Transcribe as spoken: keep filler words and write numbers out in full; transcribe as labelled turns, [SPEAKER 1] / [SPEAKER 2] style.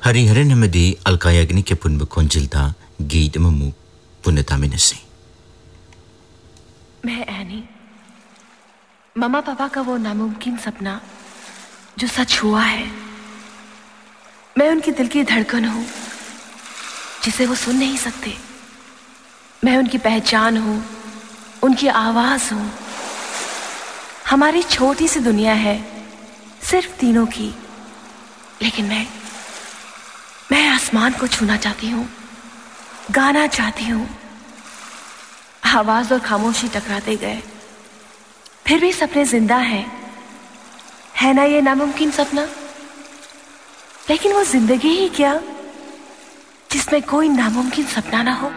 [SPEAKER 1] Hari-hari namadi alkayagni ke punba konjilta gate mamu punataminasi.
[SPEAKER 2] मैं any, मम्मा पापा का वो नामुमकिन सपना जो सच हुआ है। मैं उनके दिल की धड़कन हूँ जिसे वो सुन नहीं सकते। मैं उनकी पहचान हूँ, उनकी आवाज हूँ। हमारी छोटी सी दुनिया है सिर्फ तीनों की, लेकिन मैं मैं आसमान को छूना चाहती हूँ, गाना चाहती हूँ। आवाज और खामोशी टकराते गए, फिर भी सपने जिंदा हैं। है ना ये नामुमकिन सपना? लेकिन वो जिंदगी ही क्या जिसमें कोई नामुमकिन सपना ना हो।